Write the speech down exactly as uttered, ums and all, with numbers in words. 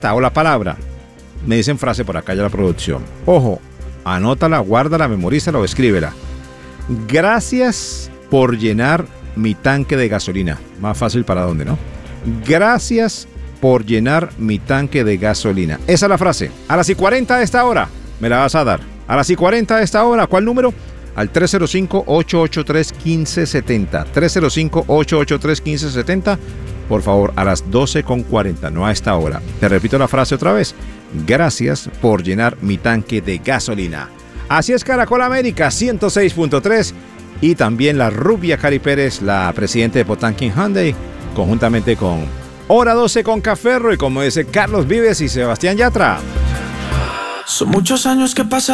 o la palabra. Me dicen frase por acá ya la producción. Ojo, anótala, guárdala, memorízala o escríbela. Gracias por llenar mi tanque de gasolina. Más fácil para dónde, ¿no? Gracias por llenar mi tanque de gasolina. Esa es la frase. A las y cuarenta de esta hora me la vas a dar. A las y cuarenta de esta hora, ¿cuál número? Al tres cero cinco, ocho ocho tres, uno cinco siete cero. tres cero cinco, ocho ocho tres, uno cinco siete cero. Por favor, a las doce con cuarenta, no a esta hora. Te repito la frase otra vez. Gracias por llenar mi tanque de gasolina. Así es Caracol América ciento seis punto tres y también la rubia Cari Pérez, la presidenta de Potanquín Hyundai, conjuntamente con Hora doce con Caferro y como dice Carlos Vives y Sebastián Yatra. Son muchos años que pasan.